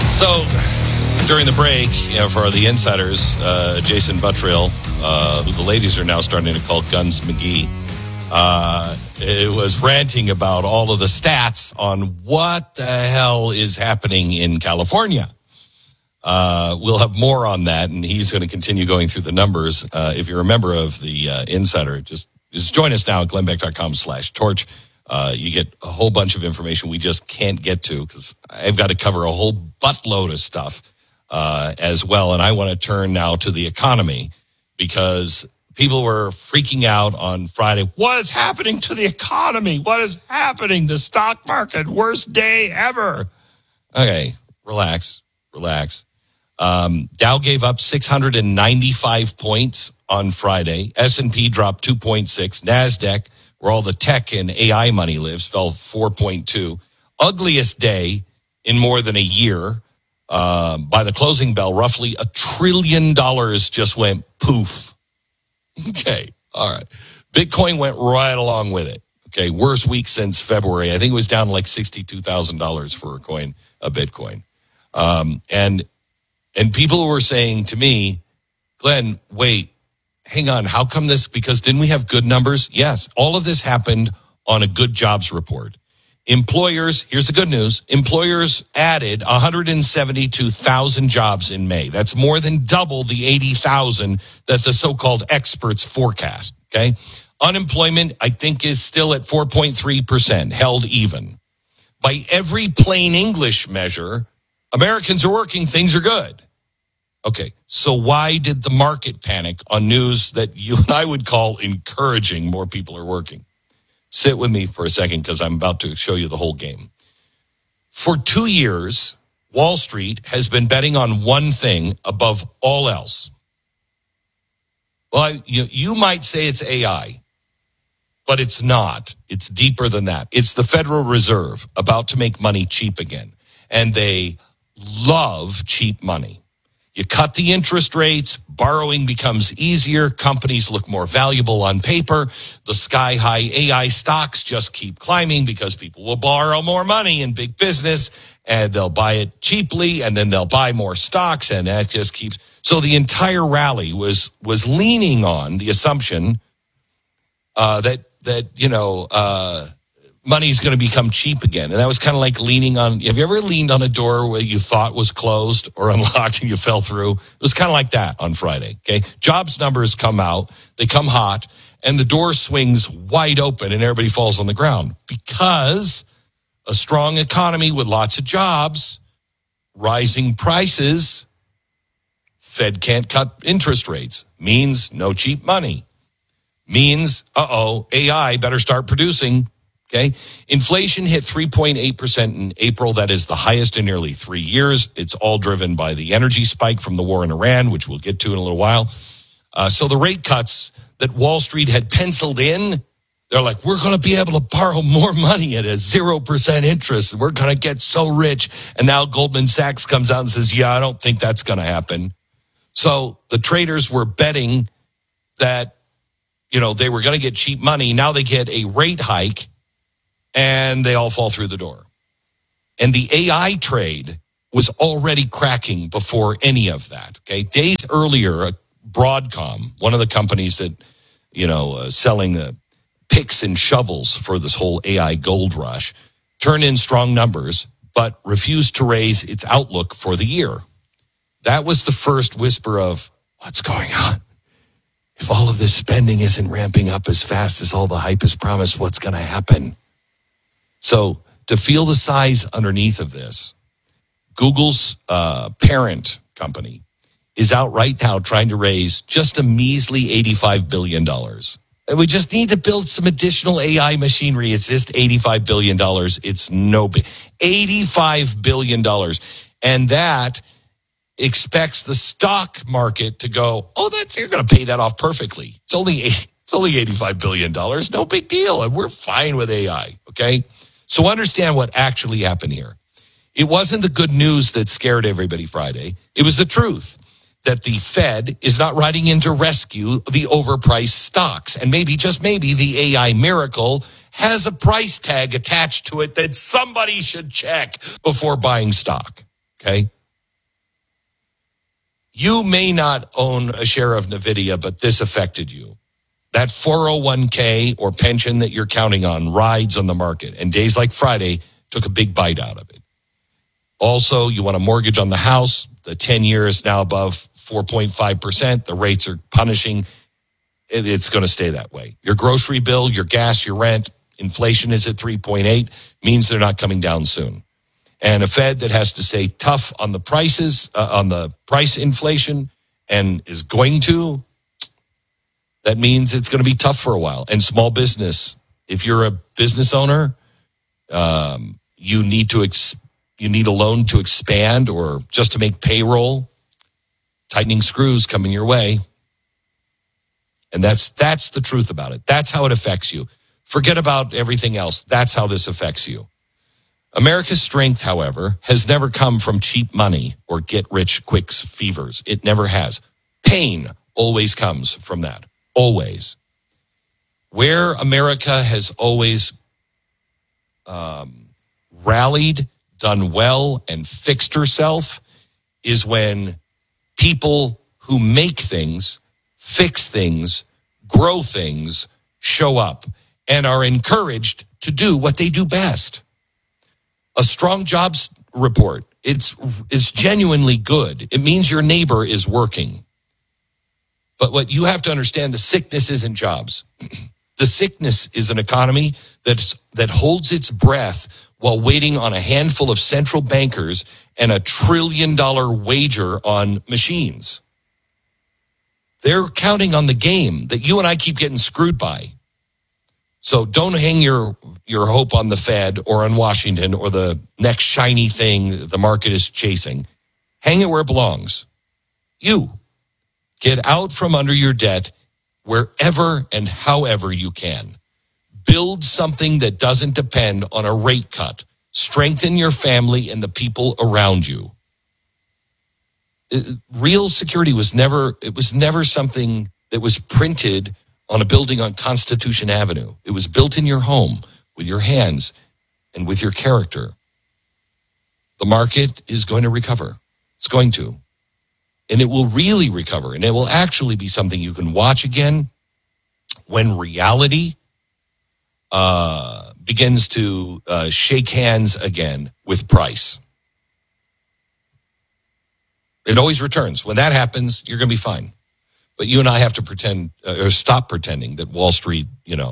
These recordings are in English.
So, during the break, for the insiders, Jason Buttrill, who the ladies are now starting to call Guns McGee, it was ranting about all of the stats on what the hell is happening in California. We'll have more on that, and he's going to continue going through the numbers. If you're a member of the Insider, just join us now at glennbeck.com/torch. You get a whole bunch of information we just can't get to because I've got to cover a whole buttload of stuff as well. And I want to turn now to the economy because people were freaking out on Friday. What is happening to the economy? What is happening? The stock market, worst day ever. Okay, relax. Dow gave up 695 points on Friday. S&P dropped 2.6. NASDAQ, where all the tech and AI money lives, fell 4.2. Ugliest day in more than a year. By the closing bell, roughly $1 trillion just went poof. Okay, all right. Bitcoin went right along with it. Okay, worst week since February. I think it was down like $62,000 for a Bitcoin. And people were saying to me, Glenn, wait, hang on. How come this? Because didn't we have good numbers? Yes. All of this happened on a good jobs report. Employers, here's the good news. Employers added 172,000 jobs in May. That's more than double the 80,000 that the so-called experts forecast. Okay. Unemployment, I think, is still at 4.3%, held even. By every plain English measure, Americans are working, things are good. Okay, so why did the market panic on news that you and I would call encouraging more people are working? Sit with me for a second because I'm about to show you the whole game. For 2 years, Wall Street has been betting on one thing above all else. Well, you might say it's AI, but it's not. It's deeper than that. It's the Federal Reserve about to make money cheap again, and they love cheap money. You cut the interest rates, borrowing becomes easier, companies look more valuable on paper, the sky-high AI stocks just keep climbing because people will borrow more money in big business, and they'll buy it cheaply, and then they'll buy more stocks, and that just keeps... So the entire rally was leaning on the assumption that money's going to become cheap again. And that was kind of like leaning on, have you ever leaned on a door where you thought was closed or unlocked and you fell through? It was kind of like that on Friday, okay? Jobs numbers come out, they come hot, and the door swings wide open and everybody falls on the ground because a strong economy with lots of jobs, rising prices, Fed can't cut interest rates, means no cheap money, means, AI better start producing. Okay. Inflation hit 3.8% in April. That is the highest in nearly 3 years. It's all driven by the energy spike from the war in Iran, which we'll get to in a little while. So the rate cuts that Wall Street had penciled in, they're like, we're going to be able to borrow more money at a 0% interest. We're going to get so rich. And now Goldman Sachs comes out and says, yeah, I don't think that's going to happen. So the traders were betting that, they were going to get cheap money. Now they get a rate hike. And they all fall through the door. And the AI trade was already cracking before any of that. Okay, days earlier, Broadcom, one of the companies that, selling the picks and shovels for this whole AI gold rush, turned in strong numbers, but refused to raise its outlook for the year. That was the first whisper of what's going on. If all of this spending isn't ramping up as fast as all the hype has promised, what's going to happen? So to feel the size underneath of this, Google's parent company is out right now trying to raise just a measly $85 billion. And we just need to build some additional AI machinery. It's just $85 billion. It's no big. $85 billion. And that expects the stock market to go, you're going to pay that off perfectly. It's only $85 billion. No big deal. And we're fine with AI, okay? So understand what actually happened here. It wasn't the good news that scared everybody Friday. It was the truth that the Fed is not riding in to rescue the overpriced stocks. And maybe, just maybe, the AI miracle has a price tag attached to it that somebody should check before buying stock. Okay? You may not own a share of NVIDIA, but this affected you. That 401k or pension that you're counting on rides on the market, and days like Friday took a big bite out of it. Also, you want a mortgage on the house. The 10-year is now above 4.5%. The rates are punishing. It's going to stay that way. Your grocery bill, your gas, your rent, inflation is at 3.8, means they're not coming down soon. And a Fed that has to stay tough on the prices, on the price inflation, and is going to, that means it's going to be tough for a while. And small business, if you're a business owner, you need a loan to expand or just to make payroll. Tightening screws coming your way. And that's the truth about it. That's how it affects you. Forget about everything else. That's how this affects you. America's strength, however, has never come from cheap money or get-rich-quick fevers. It never has. Pain always comes from that. Always. Where America has always rallied, done well, and fixed herself is when people who make things, fix things, grow things, show up and are encouraged to do what they do best. A strong jobs report, it's genuinely good. It means your neighbor is working. But what you have to understand, the sickness isn't jobs. The sickness is an economy that holds its breath while waiting on a handful of central bankers and $1 trillion wager on machines. They're counting on the game that you and I keep getting screwed by. So don't hang your hope on the Fed or on Washington or the next shiny thing the market is chasing. Hang it where it belongs. You get out from under your debt wherever and however you can. Build something that doesn't depend on a rate cut. Strengthen your family and the people around you. Real security was never something that was printed on a building on Constitution Avenue. It was built in your home with your hands and with your character. The market is going to recover. It's going to. And it will really recover. And it will actually be something you can watch again when reality begins to shake hands again with price. It always returns. When that happens, you're going to be fine. But you and I have to pretend or stop pretending that Wall Street,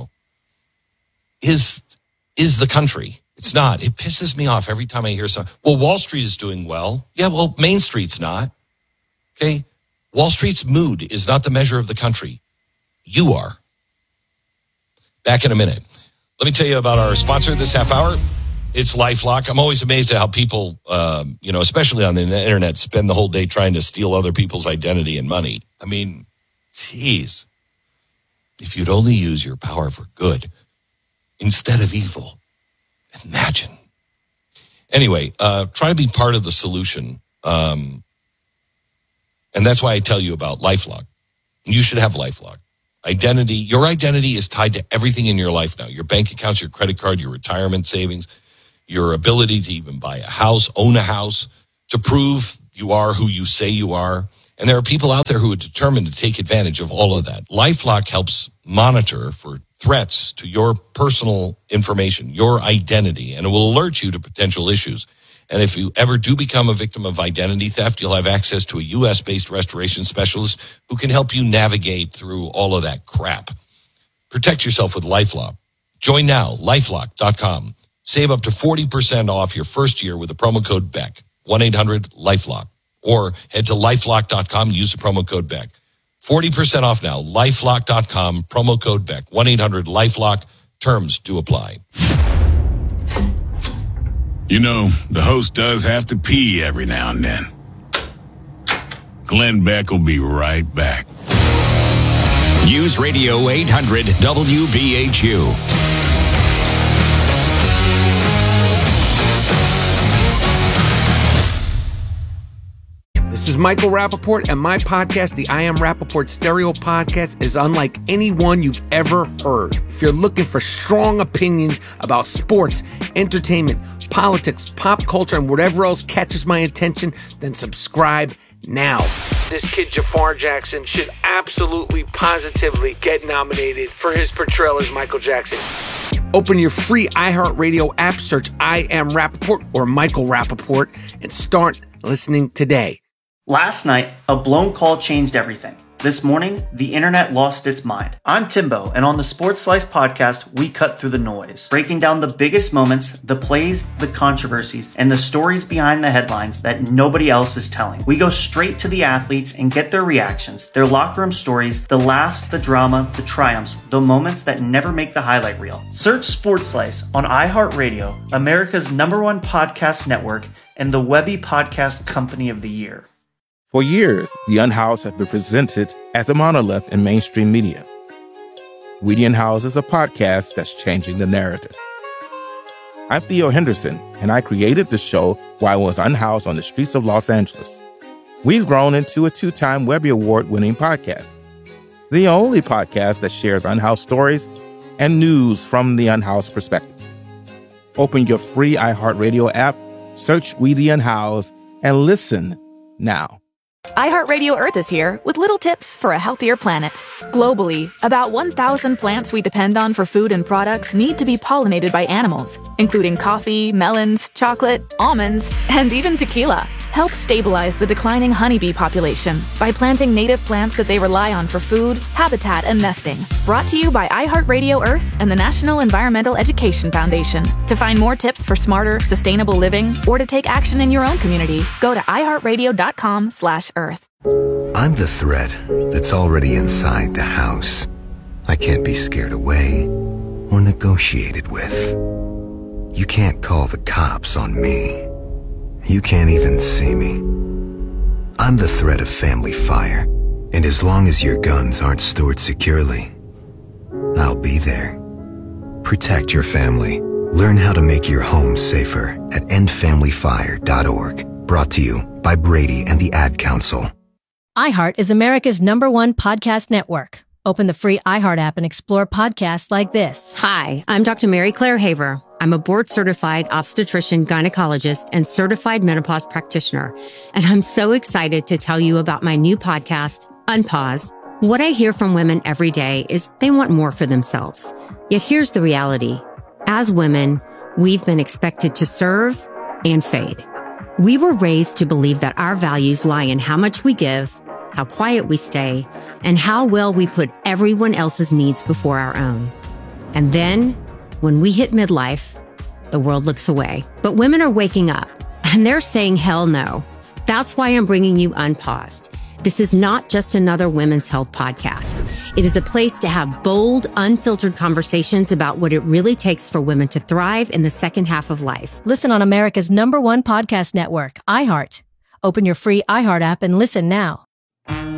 is the country. It's not. It pisses me off every time I hear something. Well, Wall Street is doing well. Yeah, well, Main Street's not. Okay? Wall Street's mood is not the measure of the country. You are. Back in a minute. Let me tell you about our sponsor this half hour. It's LifeLock. I'm always amazed at how people, especially on the internet, spend the whole day trying to steal other people's identity and money. I mean, geez. If you'd only use your power for good instead of evil. Imagine. Anyway, try to be part of the solution. And that's why I tell you about LifeLock. You should have LifeLock. Identity, your identity is tied to everything in your life now. Your bank accounts, your credit card, your retirement savings, your ability to even buy a house, own a house, to prove you are who you say you are. And there are people out there who are determined to take advantage of all of that. LifeLock helps monitor for threats to your personal information, your identity, and it will alert you to potential issues. And if you ever do become a victim of identity theft, you'll have access to a U.S.-based restoration specialist who can help you navigate through all of that crap. Protect yourself with LifeLock. Join now, LifeLock.com. Save up to 40% off your first year with the promo code BECK, 1-800-LifeLock. Or head to LifeLock.com and use the promo code BECK. 40% off now, LifeLock.com, promo code BECK, 1-800-LifeLock. Terms do apply. You know, the host does have to pee every now and then. Glenn Beck will be right back. News Radio 800 WVHU. This is Michael Rappaport, and my podcast, the I Am Rappaport Stereo Podcast, is unlike anyone you've ever heard. If you're looking for strong opinions about sports, entertainment, politics, pop culture, and whatever else catches my attention, then subscribe now. this kid Jafar Jackson should absolutely, positively get nominated for his portrayal as Michael Jackson. Open your free iHeartRadio app, search I Am Rappaport or Michael Rappaport, and start listening today. Last night, a blown call changed everything. This morning, the internet lost its mind. I'm Timbo, and on the Sports Slice podcast, we cut through the noise, breaking down the biggest moments, the plays, the controversies, and the stories behind the headlines that nobody else is telling. We go straight to the athletes and get their reactions, their locker room stories, the laughs, the drama, the triumphs, the moments that never make the highlight reel. Search Sports Slice on iHeartRadio, America's #1 podcast network, and the Webby Podcast Company of the Year. For years, The Unhoused has been presented as a monolith in mainstream media. We the Unhoused is a podcast that's changing the narrative. I'm Theo Henderson, and I created the show while I was unhoused on the streets of Los Angeles. We've grown into a 2-time Webby Award-winning podcast, the only podcast that shares unhoused stories and news from the unhoused perspective. Open your free iHeartRadio app, search We the Unhoused, and listen now. iHeartRadio Earth is here with little tips for a healthier planet. Globally, about 1,000 plants we depend on for food and products need to be pollinated by animals, including coffee, melons, chocolate, almonds, and even tequila. Help stabilize the declining honeybee population by planting native plants that they rely on for food, habitat, and nesting. Brought to you by iHeartRadio Earth and the National Environmental Education Foundation. To find more tips for smarter, sustainable living, or to take action in your own community, go to iHeartRadio.com/Earth. I'm the threat that's already inside the house. I can't be scared away or negotiated with. You can't call the cops on me. You can't even see me. I'm the threat of family fire, and as long as your guns aren't stored securely, I'll be there. Protect your family. Learn how to make your home safer at endfamilyfire.org. Brought to you by Brady and the Ad Council. iHeart is America's #1 podcast network. Open the free iHeart app and explore podcasts like this. Hi, I'm Dr. Mary Claire Haver. I'm a board-certified obstetrician, gynecologist, and certified menopause practitioner. And I'm so excited to tell you about my new podcast, Unpaused. What I hear from women every day is they want more for themselves. Yet here's the reality. As women, we've been expected to serve and fade. We were raised to believe that our values lie in how much we give, how quiet we stay, and how well we put everyone else's needs before our own. And then, when we hit midlife, the world looks away. But women are waking up, and they're saying hell no. That's why I'm bringing you Unpaused. This is not just another women's health podcast. It is a place to have bold, unfiltered conversations about what it really takes for women to thrive in the second half of life. Listen on America's #1 podcast network, iHeart. Open your free iHeart app and listen now.